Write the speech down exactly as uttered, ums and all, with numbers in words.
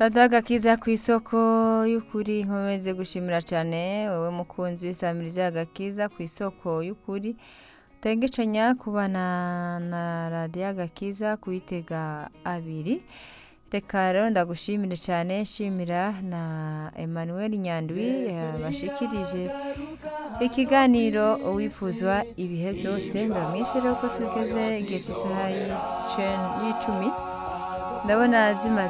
Radaga kiza ku isoko y'ukuri nkomeze gushimira cyane wowe mukunzi w'isamiriza agakiza ku isoko y'ukuri utengecanya kubana na radiyo agakiza kuyitega abiri reka rero ndagushimire cyane shimira na Emmanuel Nyandwi yabashikirije ikiganiro wifuzwa ibihe byose ndamwishira ko tugeze igihe cy'isaha y'icumi ndabona zimaze